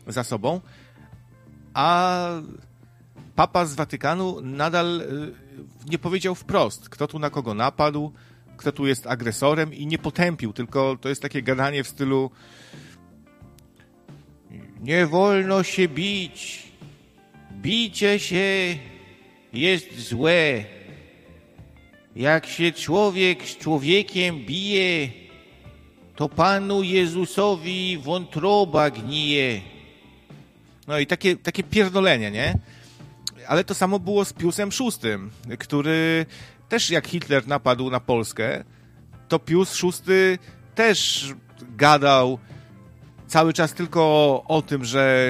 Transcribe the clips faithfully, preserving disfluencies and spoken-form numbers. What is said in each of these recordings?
za sobą, a papa z Watykanu nadal nie powiedział wprost, kto tu na kogo napadł, kto tu jest agresorem i nie potępił, tylko to jest takie gadanie w stylu nie wolno się bić, bicie się jest złe. Jak się człowiek z człowiekiem bije, to Panu Jezusowi wątroba gnije. No i takie, takie pierdolenie, nie? Ale to samo było z Piusem szóstym, który też jak Hitler napadł na Polskę, to Pius szósty też gadał cały czas tylko o tym, że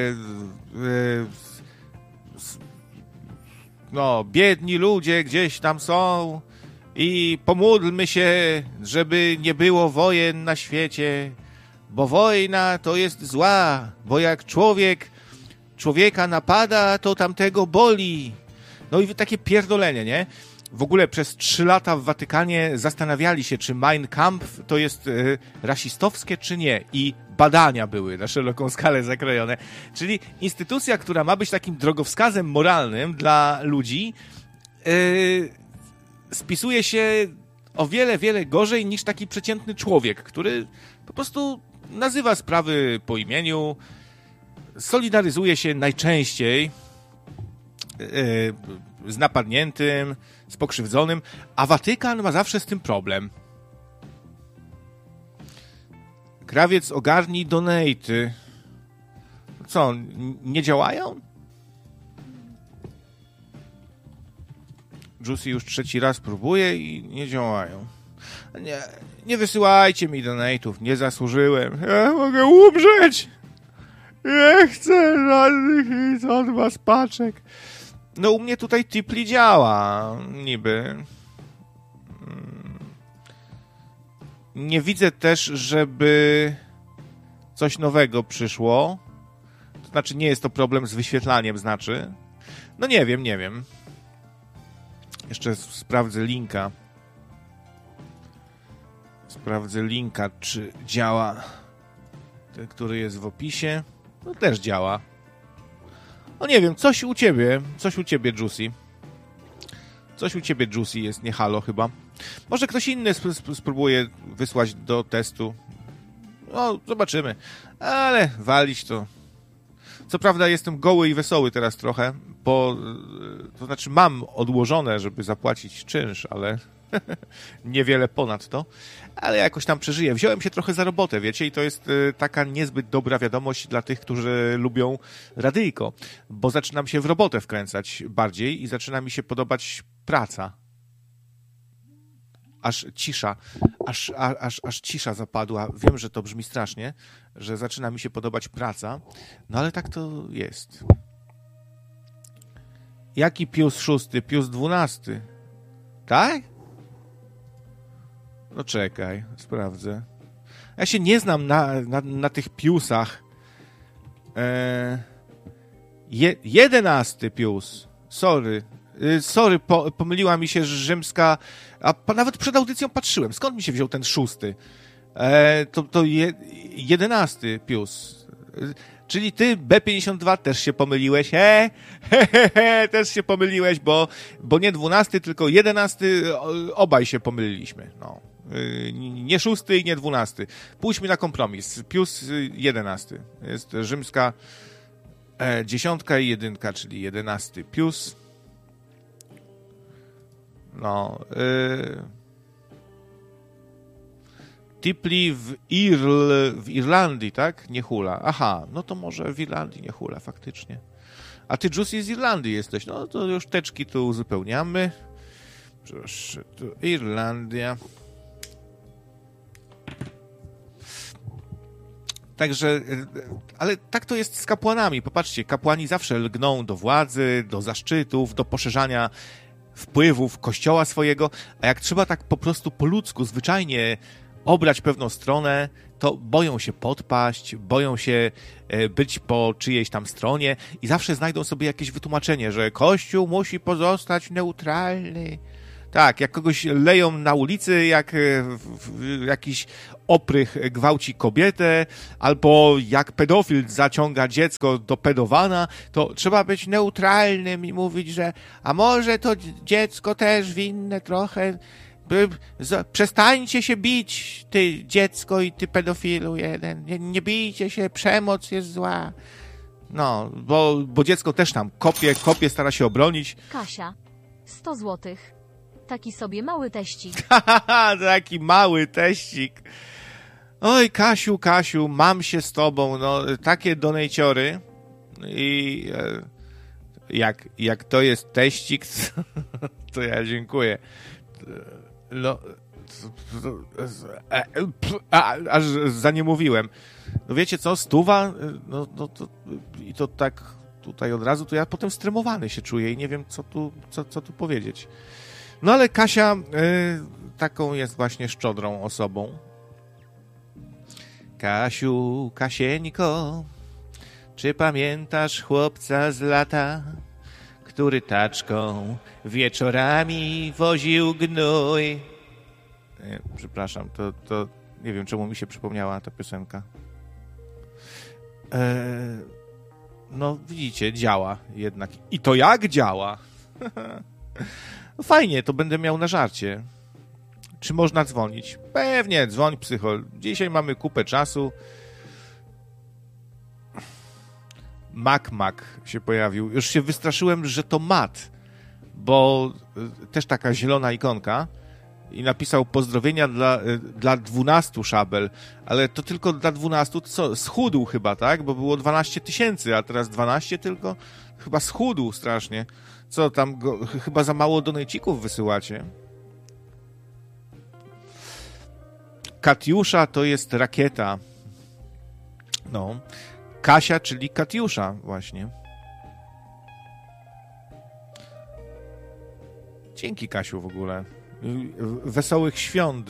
no, biedni ludzie gdzieś tam są i pomódlmy się, żeby nie było wojen na świecie, bo wojna to jest zła, bo jak człowiek człowieka napada, to tamtego boli. No i takie pierdolenie, nie? W ogóle przez trzy lata w Watykanie zastanawiali się, czy Mein Kampf to jest y, rasistowskie, czy nie. I badania były na szeroką skalę zakrojone. Czyli instytucja, która ma być takim drogowskazem moralnym dla ludzi, y, spisuje się o wiele, wiele gorzej niż taki przeciętny człowiek, który po prostu nazywa sprawy po imieniu, solidaryzuje się najczęściej y, z napadniętym, z pokrzywdzonym, a Watykan ma zawsze z tym problem. Krawiec, ogarnij donaty. Co, nie działają? Juicy już trzeci raz próbuje i nie działają. Nie, nie wysyłajcie mi donatów, nie zasłużyłem. Ja mogę umrzeć. Nie chcę żadnych nic od was paczek. No u mnie tutaj Tipli działa, niby. Nie widzę też, żeby coś nowego przyszło. To znaczy nie jest to problem z wyświetlaniem, znaczy. No nie wiem, nie wiem. Jeszcze sprawdzę linka. Sprawdzę linka, czy działa ten, który jest w opisie. No też działa. No nie wiem, coś u ciebie, coś u ciebie, Juicy. Coś u ciebie, Juicy, jest nie halo chyba. Może ktoś inny sp- sp- spróbuje wysłać do testu. No, zobaczymy. Ale walić to. Co prawda jestem goły i wesoły teraz trochę, bo to znaczy mam odłożone, żeby zapłacić czynsz, ale niewiele ponad to. Ale jakoś tam przeżyję. Wziąłem się trochę za robotę, wiecie, i to jest y, taka niezbyt dobra wiadomość dla tych, którzy lubią radyjko, bo zaczynam się w robotę wkręcać bardziej i zaczyna mi się podobać praca. Aż cisza, aż, a, aż, aż cisza zapadła. Wiem, że to brzmi strasznie, że zaczyna mi się podobać praca, no ale tak to jest. Jaki Pius szósty? Pius dwunasty? Tak? No czekaj, sprawdzę. Ja się nie znam na, na, na tych Piusach. Eee, je, jedenasty Pius. Sorry. Yy, sorry, po, pomyliła mi się rzymska... A pa, nawet przed audycją patrzyłem. Skąd mi się wziął ten szósty? Eee, to to je, jedenasty Pius. Yy, czyli ty, B pięćdziesiąt dwa, też się pomyliłeś. He? He, he, he, też się pomyliłeś, bo, bo nie dwunasty, tylko jedenasty. Obaj się pomyliliśmy. No. Nie szósty i nie dwunasty. Pójdźmy na kompromis. Pius jedenasty. Jest rzymska e, dziesiątka i jedynka, czyli jedenasty Pius. No. Y... Tipli w, Irl, w Irlandii, tak? Nie hula. Aha, no to może w Irlandii nie hula, faktycznie. A ty, Juicy, z Irlandii jesteś. No to już teczki tu uzupełniamy. Proszę, tu Irlandia. Także, ale tak to jest z kapłanami. Popatrzcie, kapłani zawsze lgną do władzy, do zaszczytów, do poszerzania wpływów kościoła swojego, a jak trzeba tak po prostu po ludzku, zwyczajnie obrać pewną stronę, to boją się podpaść, boją się być po czyjejś tam stronie i zawsze znajdą sobie jakieś wytłumaczenie, że Kościół musi pozostać neutralny. Tak, jak kogoś leją na ulicy, jak jakiś oprych gwałci kobietę, albo jak pedofil zaciąga dziecko do pedowana, to trzeba być neutralnym i mówić, że a może to dziecko też winne trochę. Przestańcie się bić, ty dziecko i ty pedofilu jeden. Nie, nie bijcie się, przemoc jest zła. No, bo, bo dziecko też tam kopie, kopie, stara się obronić. Kasia, sto złotych. Taki sobie mały teścik. Haha, taki mały teścik. Oj, Kasiu, Kasiu, mam się z tobą. No, takie donejciory. I e, jak, jak to jest teścik, to ja dziękuję. No, aż za nie mówiłem. No wiecie co, stuwa, no, no to, i to tak tutaj od razu, to ja potem stremowany się czuję i nie wiem, co tu, co, co tu powiedzieć. No ale Kasia y, taką jest właśnie szczodrą osobą. Kasiu, Kasieńko, czy pamiętasz chłopca z lata, który taczką wieczorami woził gnój? Nie, przepraszam, to, to nie wiem, czemu mi się przypomniała ta piosenka. Eee, no widzicie, działa jednak. I to jak działa? No fajnie, to będę miał na żarcie. Czy można dzwonić? Pewnie, dzwoń, psychol. Dzisiaj mamy kupę czasu. Mac Mac się pojawił. Już się wystraszyłem, że to Mat, bo też taka zielona ikonka i napisał pozdrowienia dla, dla dwunastu szabel, ale to tylko dla dwunastu, co? Schudł chyba, tak? Bo było dwanaście tysięcy, a teraz dwanaście tylko? Chyba schudł strasznie. Co tam, go, chyba za mało donejcików wysyłacie? Katiusza to jest rakieta. No. Kasia, czyli Katiusza właśnie. Dzięki, Kasiu, w ogóle. Wesołych świąt.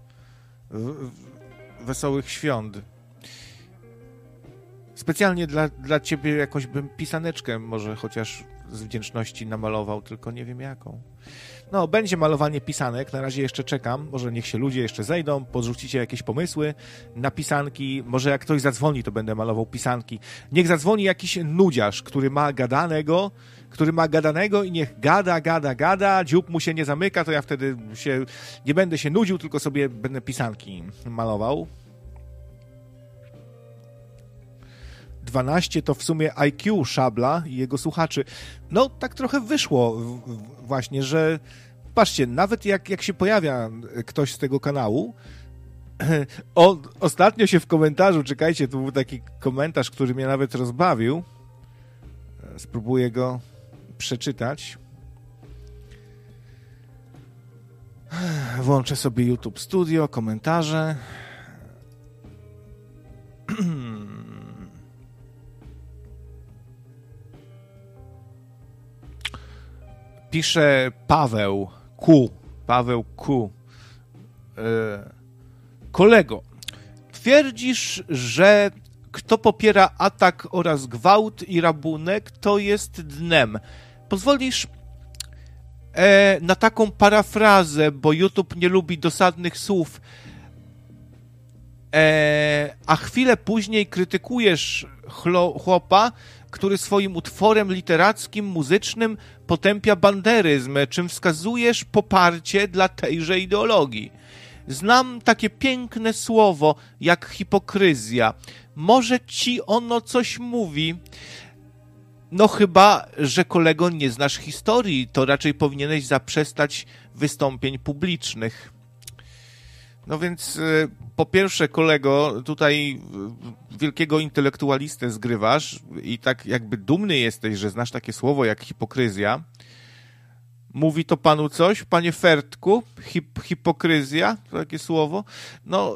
Wesołych świąt. Specjalnie dla, dla ciebie jakąś bym pisaneczkę może chociaż z wdzięczności namalował, tylko nie wiem jaką. No, będzie malowanie pisanek, na razie jeszcze czekam, może niech się ludzie jeszcze zejdą, podrzucicie jakieś pomysły na pisanki, może jak ktoś zadzwoni, to będę malował pisanki. Niech zadzwoni jakiś nudziarz, który ma gadanego, który ma gadanego i niech gada, gada, gada, dziób mu się nie zamyka, to ja wtedy się, nie będę się nudził, tylko sobie będę pisanki malował. dwanaście to w sumie I Q Szabla i jego słuchaczy. No, tak trochę wyszło właśnie, że patrzcie, nawet jak, jak się pojawia ktoś z tego kanału, o, ostatnio się w komentarzu, czekajcie, tu był taki komentarz, który mnie nawet rozbawił. Spróbuję go przeczytać. Włączę sobie YouTube Studio, komentarze. Pisze Paweł Q. Paweł Q. Yy. Kolego, twierdzisz, że kto popiera atak oraz gwałt i rabunek, to jest dnem. Pozwolisz e, na taką parafrazę, bo YouTube nie lubi dosadnych słów, e, a chwilę później krytykujesz chlo, chłopa, który swoim utworem literackim, muzycznym potępia banderyzm, czym wskazujesz poparcie dla tejże ideologii. Znam takie piękne słowo jak hipokryzja. Może ci ono coś mówi? No chyba, że kolego nie znasz historii, to raczej powinieneś zaprzestać wystąpień publicznych. No więc po pierwsze, kolego, tutaj wielkiego intelektualistę zgrywasz i tak jakby dumny jesteś, że znasz takie słowo jak hipokryzja. Mówi to panu coś, panie Fertku? Hip, hipokryzja? Takie słowo? No,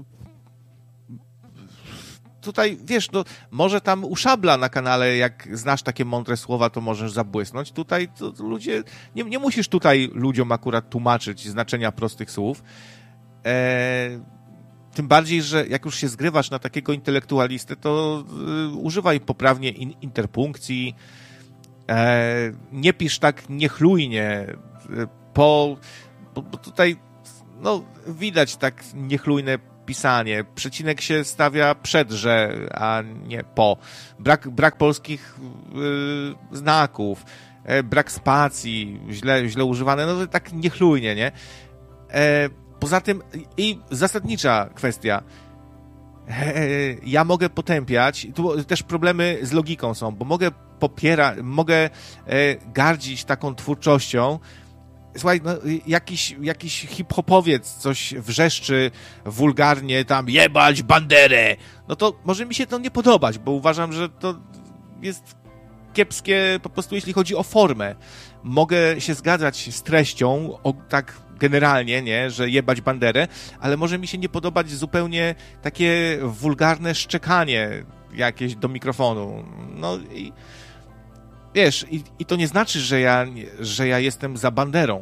tutaj, wiesz, no, może tam u Szabla na kanale, jak znasz takie mądre słowa, to możesz zabłysnąć. Tutaj to, to ludzie, nie, nie musisz tutaj ludziom akurat tłumaczyć znaczenia prostych słów. Eee, tym bardziej, że jak już się zgrywasz na takiego intelektualistę, to y, używaj poprawnie in, interpunkcji, e, nie pisz tak niechlujnie. Po bo, bo tutaj no, widać tak niechlujne pisanie. Przecinek się stawia przed że, a nie po. Brak, brak polskich yy, znaków, yy, brak spacji, źle, źle używane, no to tak niechlujnie, nie? E, poza tym i zasadnicza kwestia. E, ja mogę potępiać, tu też problemy z logiką są, bo mogę popierać, mogę e, gardzić taką twórczością. Słuchaj, no, jakiś, jakiś hip-hopowiec coś wrzeszczy wulgarnie tam jebać Banderę, no to może mi się to nie podobać, bo uważam, że to jest kiepskie po prostu jeśli chodzi o formę. Mogę się zgadzać z treścią, o, tak generalnie, nie, że jebać Banderę, ale może mi się nie podobać zupełnie takie wulgarne szczekanie jakieś do mikrofonu. No i wiesz, i, i to nie znaczy, że ja, że ja jestem za Banderą.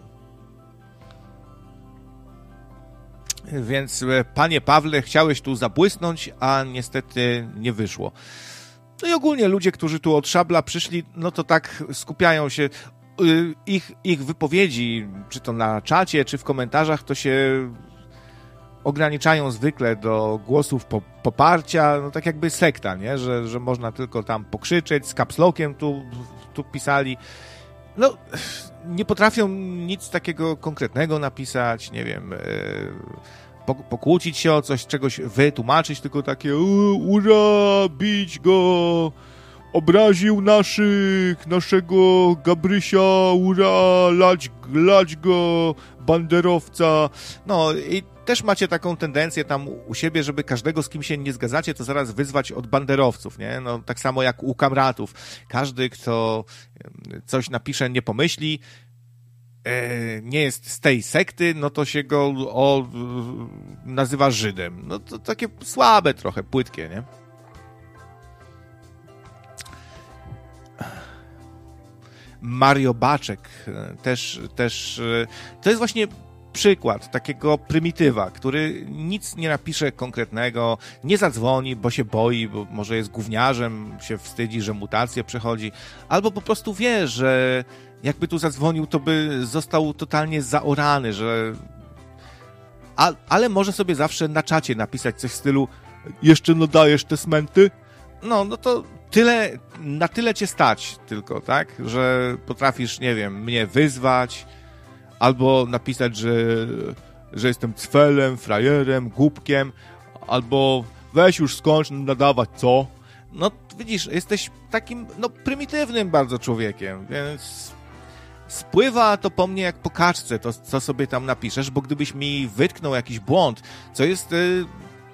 Więc, panie Pawle, chciałeś tu zabłysnąć, a niestety nie wyszło. No i ogólnie ludzie, którzy tu od szabla przyszli, no to tak skupiają się, ich, ich wypowiedzi, czy to na czacie, czy w komentarzach, to się ograniczają zwykle do głosów po, poparcia, no tak jakby sekta, nie? Że, że można tylko tam pokrzyczeć, z capslockiem tu, tu pisali. No, nie potrafią nic takiego konkretnego napisać, nie wiem, yy, pokłócić się o coś, czegoś wytłumaczyć, tylko takie ura, bić go, obraził naszych, naszego Gabrysia, ura, lać, lać go, banderowca. No i też macie taką tendencję tam u siebie, żeby każdego, z kim się nie zgadzacie, to zaraz wyzwać od banderowców, nie? No tak samo jak u kamratów. Każdy, kto coś napisze, nie pomyśli, nie jest z tej sekty, no to się go o, nazywa Żydem. No to takie słabe trochę, płytkie, nie? Mario Baczek też, też to jest właśnie przykład takiego prymitywa, który nic nie napisze konkretnego, nie zadzwoni, bo się boi, bo może jest gówniarzem, się wstydzi, że mutację przechodzi, albo po prostu wie, że jakby tu zadzwonił, to by został totalnie zaorany, że... A, ale może sobie zawsze na czacie napisać coś w stylu jeszcze nadajesz te smenty? No, no to tyle, na tyle cię stać tylko, tak? Że potrafisz, nie wiem, mnie wyzwać, albo napisać, że, że jestem cfelem, frajerem, głupkiem, albo weź już skończ nadawać, co? No widzisz, jesteś takim, no prymitywnym bardzo człowiekiem, więc spływa to po mnie jak po kaczce, to co sobie tam napiszesz, bo gdybyś mi wytknął jakiś błąd, co jest... Yy,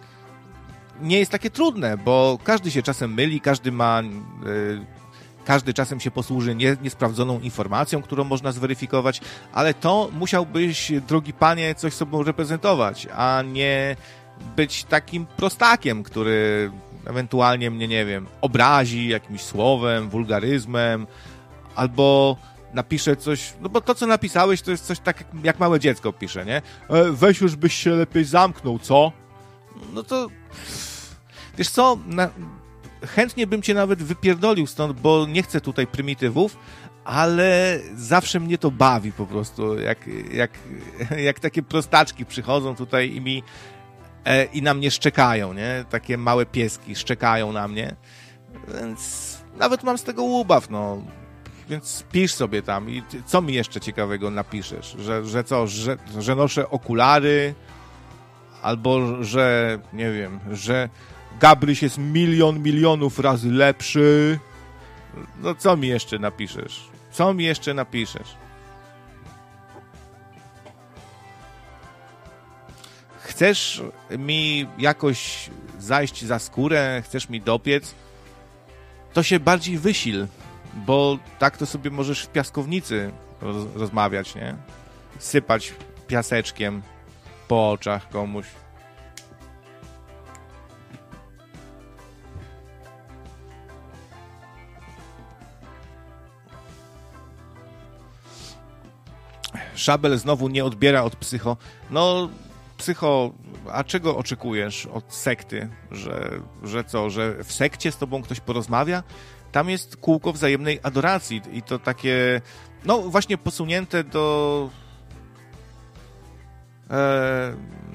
nie jest takie trudne, bo każdy się czasem myli, każdy ma... Yy, Każdy czasem się posłuży nie, niesprawdzoną informacją, którą można zweryfikować, ale to musiałbyś, drogi panie, coś sobą reprezentować, a nie być takim prostakiem, który ewentualnie mnie, nie wiem, obrazi jakimś słowem, wulgaryzmem, albo napisze coś, no bo to, co napisałeś, to jest coś tak, jak małe dziecko pisze, nie? E, weź już byś się lepiej zamknął, co? No to... Wiesz co... Na... Chętnie bym cię nawet wypierdolił stąd, bo nie chcę tutaj prymitywów, ale zawsze mnie to bawi po prostu, jak, jak, jak takie prostaczki przychodzą tutaj i mi e, i na mnie szczekają, nie? Takie małe pieski szczekają na mnie, więc nawet mam z tego ubaw, no. Więc pisz sobie tam i co mi jeszcze ciekawego napiszesz? Że, że co, że, że noszę okulary, albo że, nie wiem, że Gabryś jest milion milionów razy lepszy. No co mi jeszcze napiszesz? Co mi jeszcze napiszesz? Chcesz mi jakoś zajść za skórę? Chcesz mi dopiec? To się bardziej wysil, bo tak to sobie możesz w piaskownicy roz- rozmawiać, nie? Sypać piaseczkiem po oczach komuś. Szabel znowu nie odbiera od psycho. No, psycho, a czego oczekujesz od sekty? Że, że co, że w sekcie z tobą ktoś porozmawia? Tam jest kółko wzajemnej adoracji i to takie, no właśnie posunięte do e,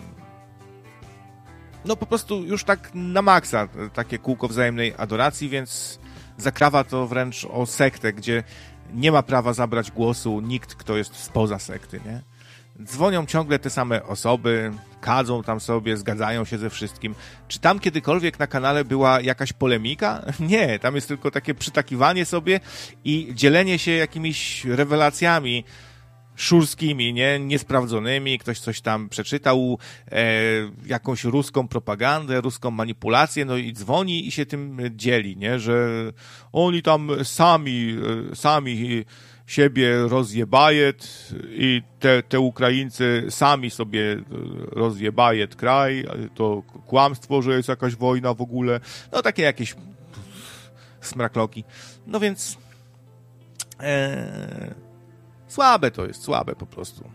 no po prostu już tak na maksa takie kółko wzajemnej adoracji, więc zakrawa to wręcz o sektę, gdzie nie ma prawa zabrać głosu nikt, kto jest spoza sekty, nie? Dzwonią ciągle te same osoby, kadzą tam sobie, zgadzają się ze wszystkim. Czy tam kiedykolwiek na kanale była jakaś polemika? Nie, tam jest tylko takie przytakiwanie sobie i dzielenie się jakimiś rewelacjami szurskimi, nie? Niesprawdzonymi. Ktoś coś tam przeczytał, e, jakąś ruską propagandę, ruską manipulację, no i dzwoni i się tym dzieli, nie? Że oni tam sami, sami siebie rozjebajet i te, te Ukraińcy sami sobie rozjebajet kraj, to kłamstwo, że jest jakaś wojna w ogóle, no takie jakieś smrakloki. No więc e, słabe to jest, słabe po prostu.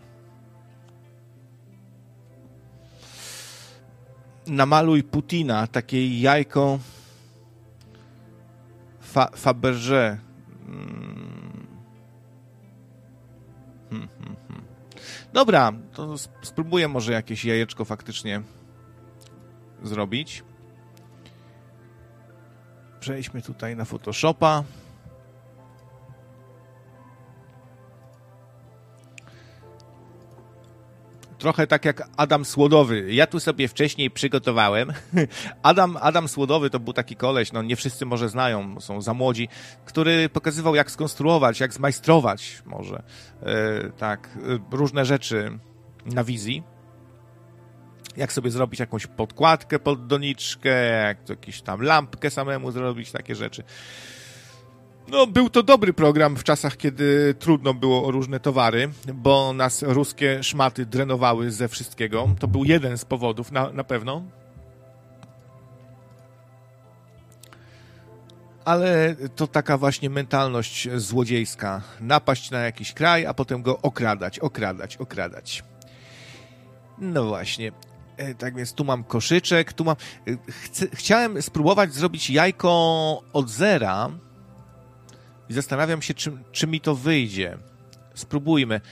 Namaluj Putina, takie jajko fa, Fabergé. Hmm, hmm, hmm. Dobra, to spróbuję może jakieś jajeczko faktycznie zrobić. Przejdźmy tutaj na Photoshopa. Trochę tak jak Adam Słodowy. Ja tu sobie wcześniej przygotowałem. Adam, Adam Słodowy to był taki koleś, no nie wszyscy może znają, są za młodzi, który pokazywał, jak skonstruować, jak zmajstrować może e, tak, różne rzeczy na wizji. Jak sobie zrobić jakąś podkładkę pod doniczkę, jak to jakąś tam lampkę samemu zrobić, takie rzeczy. No, był to dobry program w czasach, kiedy trudno było o różne towary, bo nas ruskie szmaty drenowały ze wszystkiego. To był jeden z powodów, na, na pewno. Ale to taka właśnie mentalność złodziejska. Napaść na jakiś kraj, a potem go okradać, okradać, okradać. No właśnie. Tak więc tu mam koszyczek, tu mam... Chcę, chciałem spróbować zrobić jajko od zera, i zastanawiam się, czy, czy mi to wyjdzie. Spróbujmy.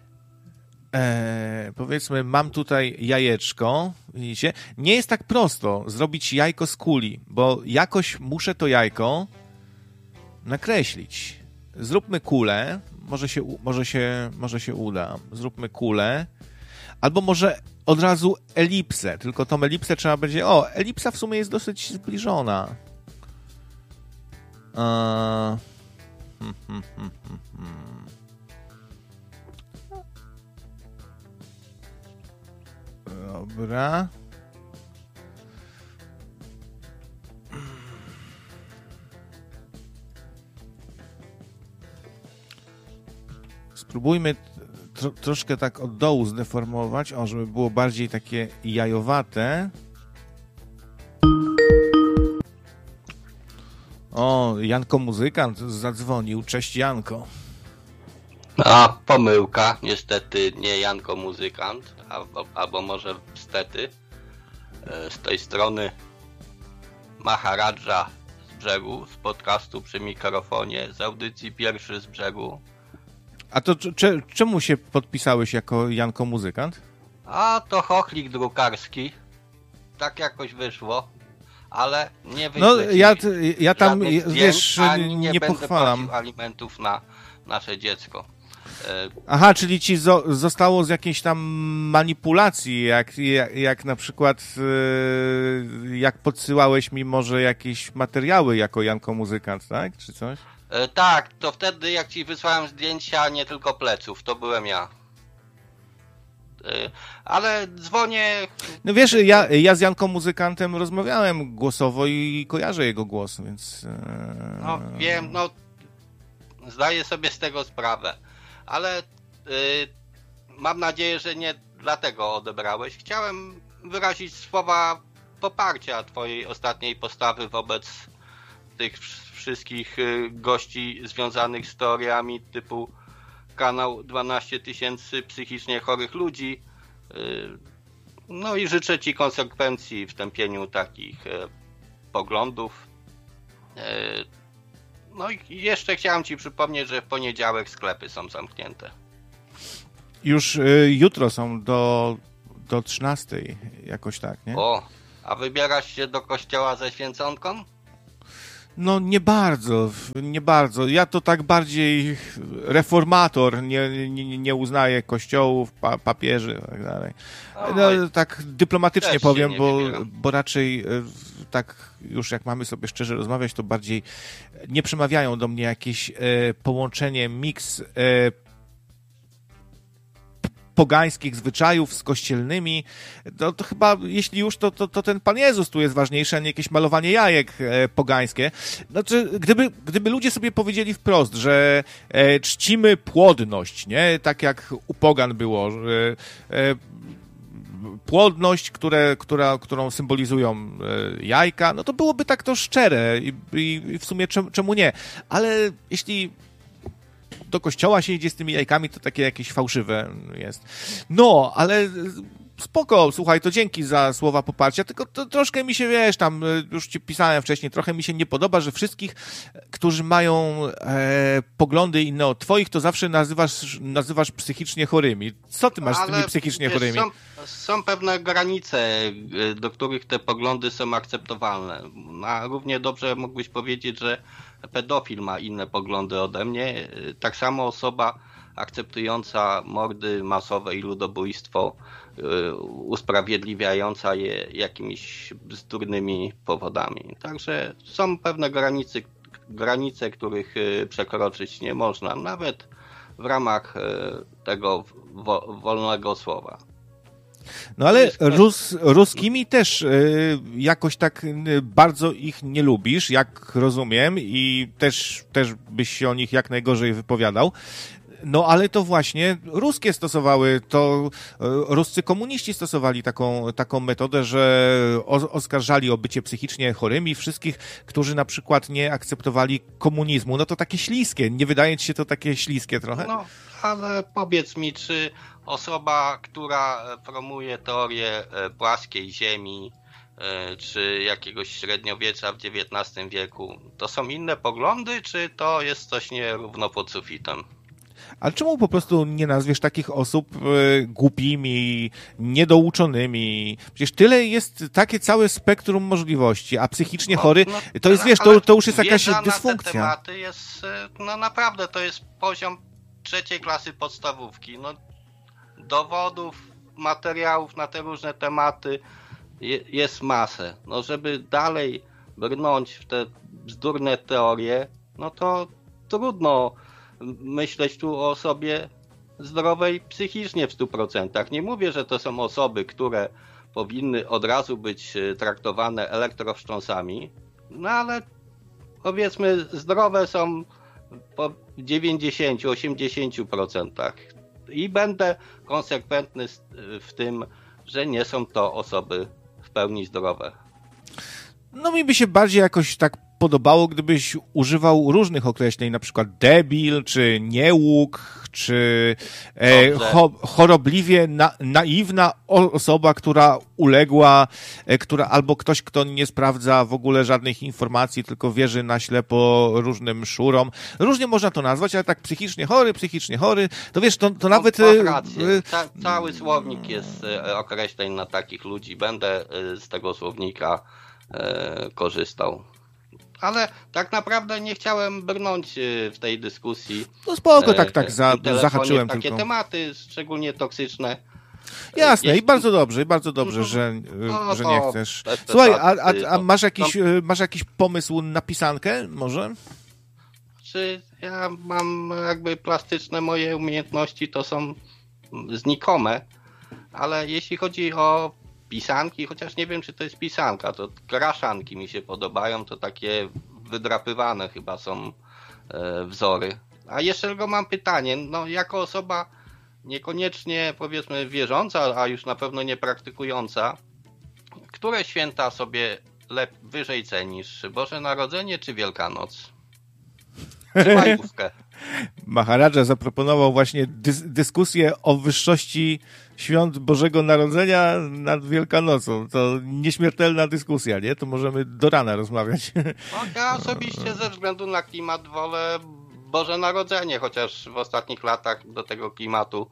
Eee, powiedzmy, mam tutaj jajeczko. Widzicie? Nie jest tak prosto zrobić jajko z kuli, bo jakoś muszę to jajko nakreślić. Zróbmy kulę. Może się, może się, może się uda. Zróbmy kulę. Albo może od razu elipsę. Tylko tą elipsę trzeba będzie... O, elipsa w sumie jest dosyć zbliżona. Eee... Hmm, hmm, hmm, hmm. Dobra. Spróbujmy tro, troszkę tak od dołu zdeformować, o, żeby było bardziej takie jajowate. O, Janko Muzykant zadzwonił. Cześć, Janko. A, pomyłka. Niestety nie Janko Muzykant, albo, albo może stety. Z tej strony Maharadża z brzegu, z podcastu przy mikrofonie, z audycji Pierwszy z brzegu. A to cze, czemu się podpisałeś jako Janko Muzykant? A, to chochlik drukarski. Tak jakoś wyszło. Ale nie wyślę. No ja, ja tam, zdjęć, wiesz, ani nie, nie będę pochwalam. płacił alimentów na nasze dziecko. Aha, czyli ci zo, zostało z jakiejś tam manipulacji, jak, jak, jak na przykład jak podsyłałeś mi może jakieś materiały jako Janko Muzykant, tak? Czy coś? E, tak, to wtedy jak ci wysłałem zdjęcia nie tylko pleców, to byłem ja. E, ale dzwonię... No wiesz, ja, ja z Janką Muzykantem rozmawiałem głosowo i kojarzę jego głos, więc... E... No wiem, no zdaję sobie z tego sprawę, ale y, mam nadzieję, że nie dlatego odebrałeś. Chciałem wyrazić słowa poparcia twojej ostatniej postawy wobec tych wszystkich gości związanych z teoriami typu kanał dwanaście tysięcy psychicznie chorych ludzi. No i życzę ci konsekwencji w tępieniu takich poglądów. No i jeszcze chciałem ci przypomnieć, że w poniedziałek sklepy są zamknięte. Już y, jutro są do do trzynastej, jakoś tak, nie? O, a wybierasz się do kościoła ze święconką? No nie bardzo, nie bardzo. Ja to tak bardziej reformator, nie, nie, nie uznaję kościołów, pa, papieży i tak dalej. No, tak dyplomatycznie powiem, bo, bo raczej tak już jak mamy sobie szczerze rozmawiać, to bardziej nie przemawiają do mnie jakieś e, połączenie, miks e, pogańskich zwyczajów z kościelnymi, to, to chyba, jeśli już, to, to, to ten Pan Jezus tu jest ważniejszy, a nie jakieś malowanie jajek e, pogańskie. Znaczy, gdyby, gdyby ludzie sobie powiedzieli wprost, że e, czcimy płodność, nie? Tak jak u pogan było, że e, płodność, które, która, którą symbolizują e, jajka, no to byłoby tak to szczere i, i, i w sumie czemu, czemu nie? Ale jeśli do kościoła się idzie z tymi jajkami, to takie jakieś fałszywe jest. No, ale spoko, słuchaj, to dzięki za słowa poparcia, tylko to troszkę mi się, wiesz, tam już ci pisałem wcześniej, trochę mi się nie podoba, że wszystkich, którzy mają e, poglądy inne od twoich, to zawsze nazywasz, nazywasz psychicznie chorymi. Co ty masz ale, z tymi psychicznie wiesz, chorymi? Są, są pewne granice, do których te poglądy są akceptowalne. A równie dobrze mógłbyś powiedzieć, że pedofil ma inne poglądy ode mnie. Tak samo osoba akceptująca mordy masowe i ludobójstwo, usprawiedliwiająca je jakimiś bzdurnymi powodami. Także są pewne granice, granice, których przekroczyć nie można, nawet w ramach tego wo- wolnego słowa. No ale Rus, ruskimi też y, jakoś tak y, bardzo ich nie lubisz, jak rozumiem, i też, też byś się o nich jak najgorzej wypowiadał. No ale to właśnie ruskie stosowały, to y, ruscy komuniści stosowali taką, taką metodę, że o, oskarżali o bycie psychicznie chorymi wszystkich, którzy na przykład nie akceptowali komunizmu. No to takie śliskie, nie wydaje ci się to takie śliskie trochę? No, ale powiedz mi, czy osoba, która promuje teorię płaskiej ziemi, czy jakiegoś średniowiecza w dziewiętnastym wieku, to są inne poglądy, czy to jest coś nierówno pod sufitem? Ale czemu po prostu nie nazwiesz takich osób y, głupimi, niedouczonymi? Przecież tyle jest takie całe spektrum możliwości, a psychicznie no, chory, no, to jest, wiesz, to, to już jest jakaś dysfunkcja. Na te tematy jest, no naprawdę, to jest poziom trzeciej klasy podstawówki. No, dowodów, materiałów na te różne tematy je, jest masę. No, żeby dalej brnąć w te bzdurne teorie, no to trudno myśleć tu o osobie zdrowej psychicznie w stu procentach. Nie mówię, że to są osoby, które powinny od razu być traktowane elektrowstrząsami, no ale powiedzmy zdrowe są po dziewięćdziesiąt do osiemdziesięciu procent i będę konsekwentny w tym, że nie są to osoby w pełni zdrowe. No mi by się bardziej jakoś tak podobało, gdybyś używał różnych określeń, na przykład debil, czy niełuk, czy e, cho, chorobliwie na, naiwna osoba, która uległa, e, która albo ktoś, kto nie sprawdza w ogóle żadnych informacji, tylko wierzy na ślepo różnym szurom. Różnie można to nazwać, ale tak psychicznie chory, psychicznie chory, to wiesz, to, to no, nawet... Rację. Ca- cały słownik jest określeń na takich ludzi. Będę z tego słownika e, korzystał. Ale tak naprawdę nie chciałem brnąć w tej dyskusji. No spoko, tak, tak, za, zahaczyłem takie tylko. tematy, szczególnie toksyczne. Jasne, Jeśli... i bardzo dobrze, i bardzo dobrze, że, no, że nie chcesz. Słuchaj, a, a, a masz, jakiś, to... masz jakiś pomysł na pisankę może? Czy ja mam jakby plastyczne moje umiejętności, to są znikome, ale jeśli chodzi o pisanki, chociaż nie wiem, czy to jest pisanka, to kraszanki mi się podobają, to takie wydrapywane chyba są e, wzory. A jeszcze tylko mam pytanie, no jako osoba niekoniecznie powiedzmy wierząca, a już na pewno nie praktykująca, które święta sobie lep- wyżej cenisz? Boże Narodzenie czy Wielkanoc? Czy majówkę? Maharadża zaproponował właśnie dys- dyskusję o wyższości świąt Bożego Narodzenia nad Wielkanocą. To nieśmiertelna dyskusja, nie? To możemy do rana rozmawiać. No, ja osobiście ze względu na klimat wolę Boże Narodzenie, chociaż w ostatnich latach do tego klimatu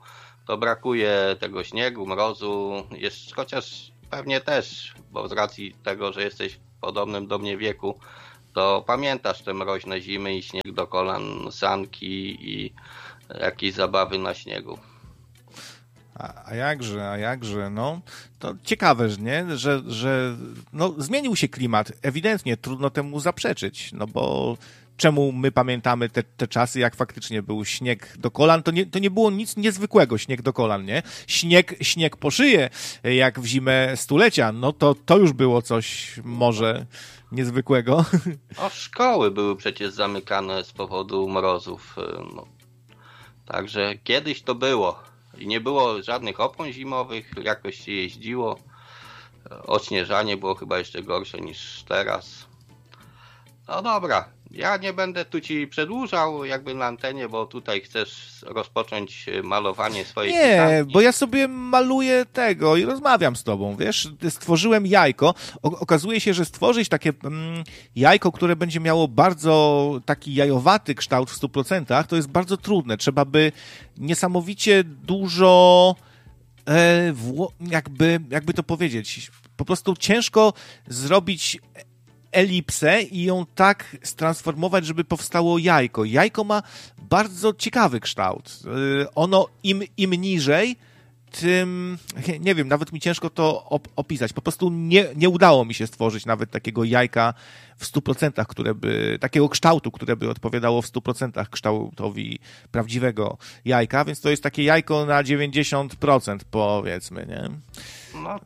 to brakuje tego śniegu, mrozu, jest, chociaż pewnie też, bo z racji tego, że jesteś w podobnym do mnie wieku, to pamiętasz te mroźne zimy i śnieg do kolan, sanki i jakieś zabawy na śniegu. A, a jakże, a jakże, no, to ciekawe, że nie, że, że no, zmienił się klimat, ewidentnie, trudno temu zaprzeczyć, no bo czemu my pamiętamy te, te czasy, jak faktycznie był śnieg do kolan, to nie, to nie było nic niezwykłego, śnieg do kolan, nie? Śnieg, śnieg po szyję, jak w zimę stulecia, no to to już było coś może niezwykłego. No, szkoły były przecież zamykane z powodu mrozów, no. Także kiedyś to było i nie było żadnych opon zimowych, jakoś się jeździło, odśnieżanie było chyba jeszcze gorsze niż teraz. No dobra, ja nie będę tu ci przedłużał jakby na antenie, bo tutaj chcesz rozpocząć malowanie swojej Nie, pisanki. bo ja sobie maluję tego i rozmawiam z tobą, wiesz, stworzyłem jajko, o- okazuje się, że stworzyć takie mm, jajko, które będzie miało bardzo taki jajowaty kształt w stu procentach, to jest bardzo trudne, trzeba by niesamowicie dużo e, wło- jakby, jakby to powiedzieć, po prostu ciężko zrobić elipsę i ją tak transformować, żeby powstało jajko. Jajko ma bardzo ciekawy kształt. Yy, Ono im, im niżej, tym, nie wiem, nawet mi ciężko to op- opisać. Po prostu nie, nie udało mi się stworzyć nawet takiego jajka w stu procentach, które by, takiego kształtu, które by odpowiadało w stu procentach kształtowi prawdziwego jajka, więc to jest takie jajko na dziewięćdziesiąt procent, powiedzmy, nie? No.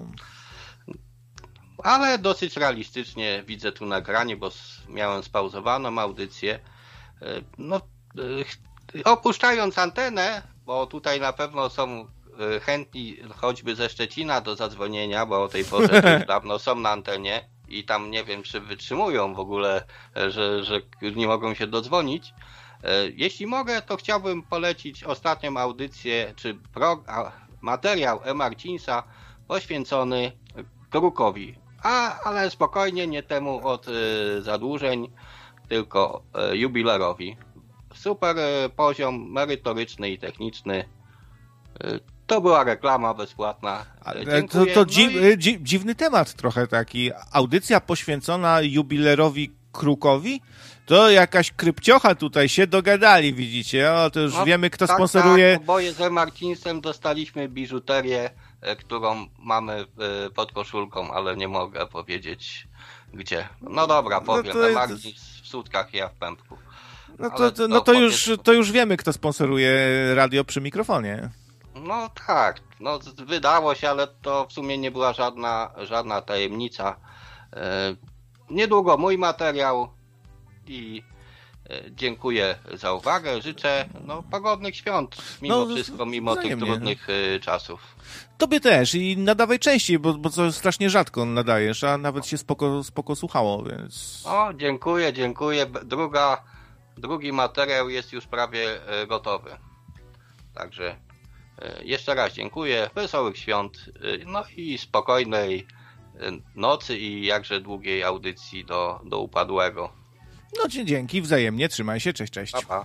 Ale dosyć realistycznie widzę tu nagranie, bo miałem spauzowaną audycję. No, opuszczając antenę, bo tutaj na pewno są chętni choćby ze Szczecina do zadzwonienia, bo o tej porze już dawno są na antenie i tam nie wiem, czy wytrzymują w ogóle, że, że nie mogą się dodzwonić. Jeśli mogę, to chciałbym polecić ostatnią audycję, czy pro, materiał E. Marcinsa poświęcony Krukowi. A, ale spokojnie, nie temu od y, zadłużeń, tylko y, jubilerowi. Super y, poziom merytoryczny i techniczny. Y, to była reklama bezpłatna. Ale to, Dziękuję. to No dziw, i... dzi, dziwny temat trochę taki. Audycja poświęcona jubilerowi Krukowi? To jakaś krypciocha tutaj się dogadali, widzicie? O, to już no, wiemy, kto tak, sponsoruje. Tak, oboje z Marcinsem dostaliśmy biżuterię, którą mamy pod koszulką, ale nie mogę powiedzieć gdzie. No dobra, powiem. No to- Marcins w sutkach, ja w pępku. No to, Ale to, no to to, powiedz- już, to już wiemy, kto sponsoruje radio przy mikrofonie. No tak, no z- wydało się, ale to w sumie nie była żadna, żadna tajemnica. E, niedługo mój materiał i e, dziękuję za uwagę. Życzę no, pogodnych świąt mimo No, wszystko, mimo tych wzajemnie. trudnych e, czasów. Tobie też i nadawaj częściej, bo, bo to strasznie rzadko nadajesz, a nawet się spoko, spoko słuchało, więc... O, dziękuję, dziękuję. B- Druga, drugi materiał jest już prawie e, gotowy. Także e, jeszcze raz dziękuję. Wesołych świąt, e, no i spokojnej e, nocy i jakże długiej audycji do, do upadłego. No dzie- dzięki, wzajemnie, trzymaj się, cześć, cześć. Pa, pa.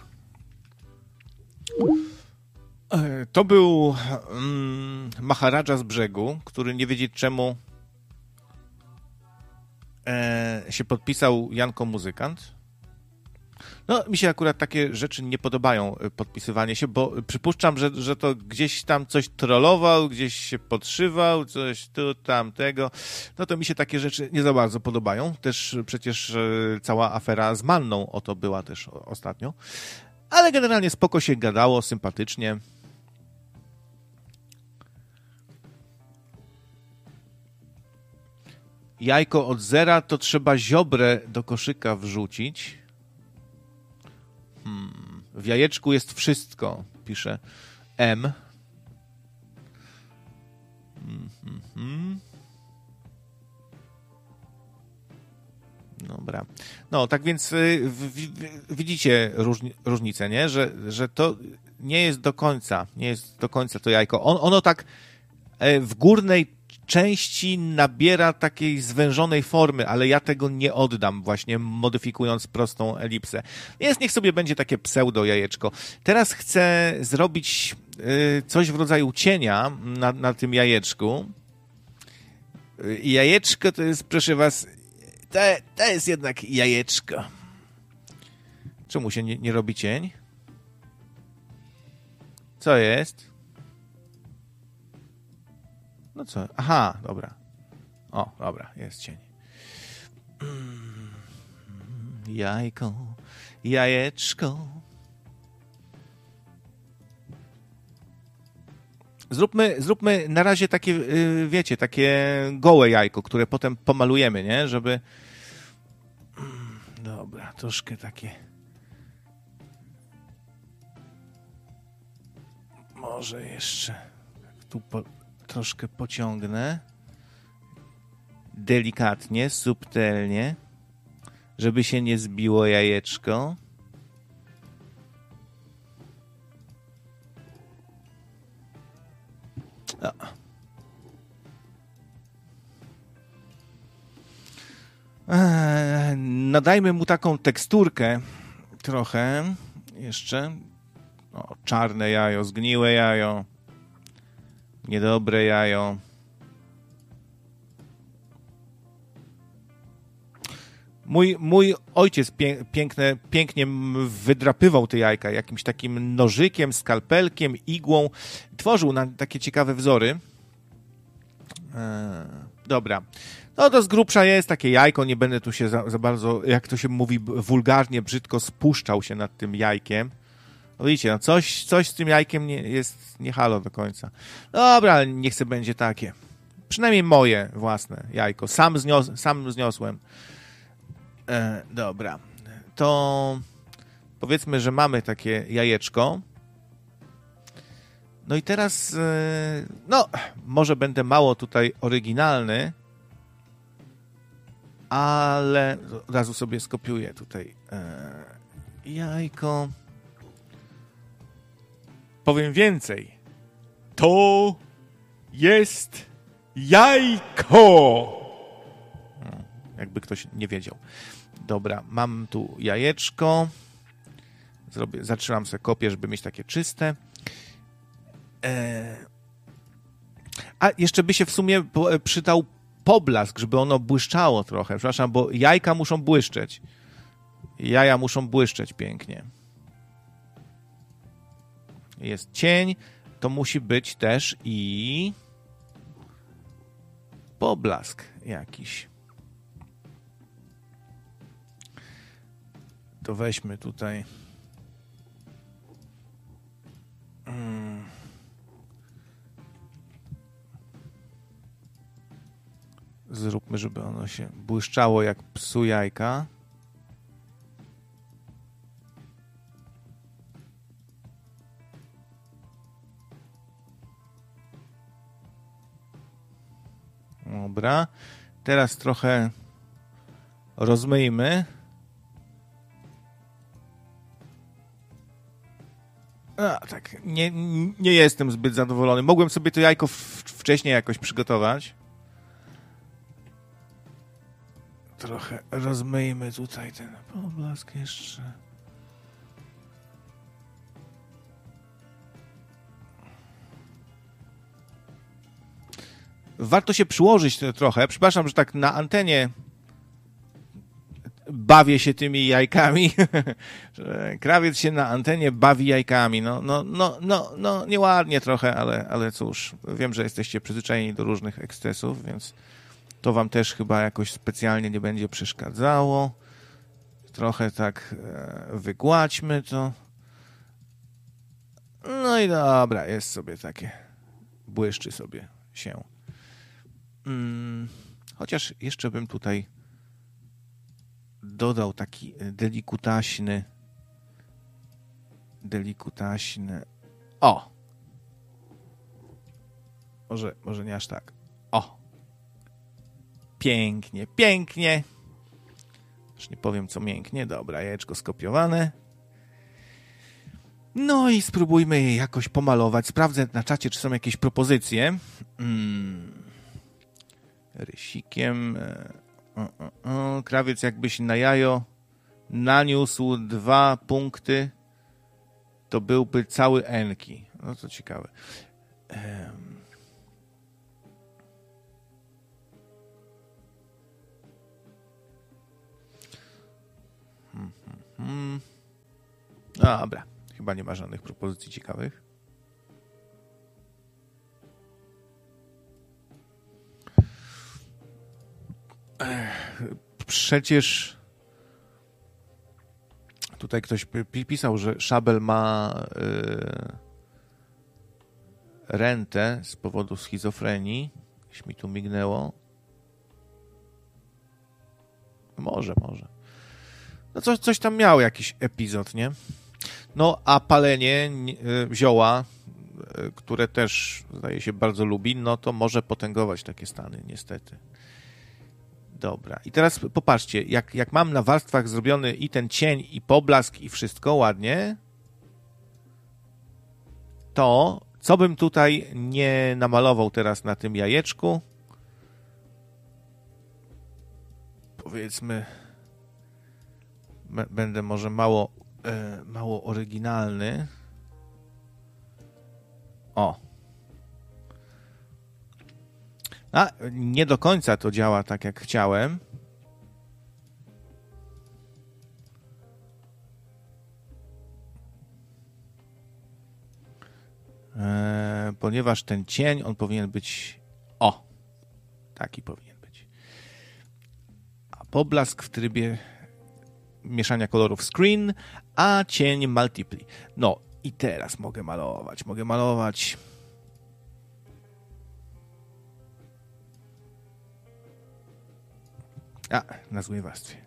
E, To był mm, Maharadża z brzegu, który nie wiedzieć czemu e, się podpisał Janko Muzykant. No, mi się akurat takie rzeczy nie podobają, e, podpisywanie się, bo przypuszczam, że, że to gdzieś tam coś trollował, gdzieś się podszywał, coś tu, tamtego. No to mi się takie rzeczy nie za bardzo podobają. Też przecież e, cała afera z Manną o to była też o- ostatnio. Ale generalnie spoko się gadało, sympatycznie. Jajko od zera to trzeba ziobrę do koszyka wrzucić. Hmm. W jajeczku jest wszystko, pisze M. Mm-hmm. Dobra. No, tak więc y, w, w, widzicie różni, różnicę, nie? Że, że to nie jest do końca, nie jest do końca to jajko. On, ono tak e, w górnej części nabiera takiej zwężonej formy, ale ja tego nie oddam, właśnie modyfikując prostą elipsę. Więc niech sobie będzie takie pseudo jajeczko. Teraz chcę zrobić y, coś w rodzaju cienia na, na tym jajeczku. Y, jajeczko to jest, proszę was, to, to jest jednak jajeczko. Czemu się nie, nie robi cień? Co jest? No co? Aha, dobra. O, dobra, jest cień. Mm, jajko, jajeczko. Zróbmy, zróbmy na razie takie, wiecie, takie gołe jajko, które potem pomalujemy, nie? Żeby... Dobra, troszkę takie... Może jeszcze tu po... troszkę pociągnę. Delikatnie, subtelnie, żeby się nie zbiło jajeczko. O. Eee, nadajmy mu taką teksturkę trochę jeszcze. O, czarne jajo, zgniłe jajo. Niedobre jajo. Mój, mój ojciec pię, piękne, pięknie wydrapywał te jajka jakimś takim nożykiem, skalpelkiem, igłą. Tworzył na takie ciekawe wzory. Eee, dobra. No to z grubsza jest takie jajko. Nie będę tu się za, za bardzo, jak to się mówi wulgarnie, brzydko, spuszczał się nad tym jajkiem. No widzicie, no coś, coś z tym jajkiem nie, jest nie halo do końca. Dobra, ale niech se będzie takie. Przynajmniej moje własne jajko. Sam, znios, sam zniosłem. E, dobra. To powiedzmy, że mamy takie jajeczko. No i teraz e, no, może będę mało tutaj oryginalny, ale od razu sobie skopiuję tutaj e, jajko. Powiem więcej. To jest jajko! Jakby ktoś nie wiedział. Dobra, mam tu jajeczko. Zrobię, zatrzymam sobie kopię, żeby mieć takie czyste. Eee... A jeszcze by się w sumie przydał poblask, żeby ono błyszczało trochę. Przepraszam, bo jajka muszą błyszczeć. Jaja muszą błyszczeć pięknie. Jest cień, to musi być też i poblask jakiś. To weźmy tutaj. Hmm. Zróbmy, żeby ono się błyszczało jak psu jajka. Dobra. Teraz trochę rozmyjmy. A, tak, nie, nie jestem zbyt zadowolony. Mogłem sobie to jajko w, wcześniej jakoś przygotować. Trochę rozmyjmy tutaj ten poblask jeszcze. Warto się przyłożyć trochę. Przepraszam, że tak na antenie bawię się tymi jajkami. Krawiec się na antenie bawi jajkami. No, no, no, no, no nieładnie trochę, ale, ale cóż. Wiem, że jesteście przyzwyczajeni do różnych ekscesów, więc to wam też chyba jakoś specjalnie nie będzie przeszkadzało. Trochę tak wygładźmy to. No i dobra, jest sobie takie. Błyszczy sobie się. Hmm, chociaż jeszcze bym tutaj dodał taki delikutaśny delikutaśny o! Może, może nie aż tak. O! Pięknie, pięknie. Już nie powiem, co mięknie. Dobra, jajeczko skopiowane. No i spróbujmy je jakoś pomalować. Sprawdzę na czacie, czy są jakieś propozycje. Hmm. Rysikiem. O, o, o. Krawiec jakbyś na jajo naniósł dwa punkty, to byłby cały Enki. No to ciekawe. Um. Hmm, hmm, hmm. Dobra, chyba nie ma żadnych propozycji ciekawych. Ech, przecież tutaj ktoś pisał, że Szabel ma yy, rentę z powodu schizofrenii. Jeśli mi tu mignęło. Może, może. No coś, coś tam miał, jakiś epizod, nie? No, a palenie yy, zioła, yy, które też, zdaje się, bardzo lubi, no to może potęgować takie stany, niestety. Dobra. I teraz popatrzcie, jak, jak mam na warstwach zrobiony i ten cień, i poblask, i wszystko ładnie, to co bym tutaj nie namalował teraz na tym jajeczku? Powiedzmy, b- będę może mało, e, mało oryginalny. O. A, nie do końca to działa tak, jak chciałem. Eee, ponieważ ten cień, on powinien być... O! Taki powinien być. A poblask w trybie mieszania kolorów screen, a cień multiply. No i teraz mogę malować. Mogę malować... A, na złej warstwie.